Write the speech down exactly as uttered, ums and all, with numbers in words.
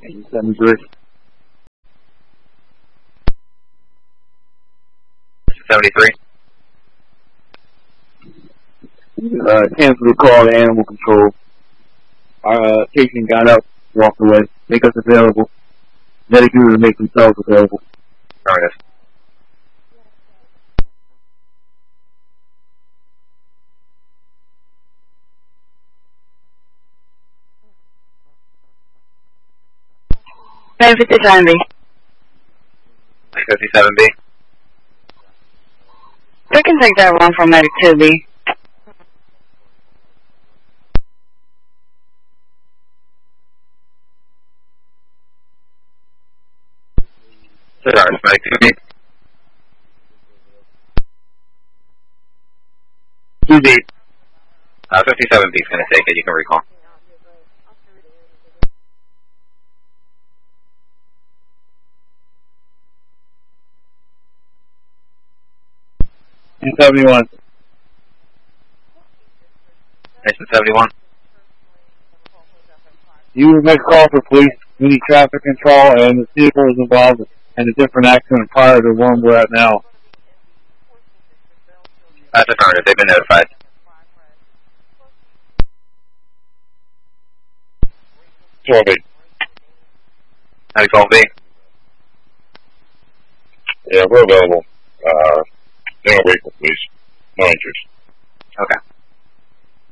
seventy-three. seventy-three. Uh, cancel the call to animal control. Our uh, patient got up, walked away. Make us available. Medic unit to make themselves available. Affirmative. nine fifty-seven B. nine fifty-seven B. We can take that one from Medic two B. Affirmative. Medic two B. two B. Uh, fifty-seven B is going to take it. You can recall. seventy-one. Station seventy-one. You make a call for police. We need traffic control, and the vehicle is involved in a different accident prior to the one we're at now. That's affirmative. They've been notified. twelve B. ninety-twelve B. Yeah, we're available. Uh, no vehicle, please. No injuries. Okay.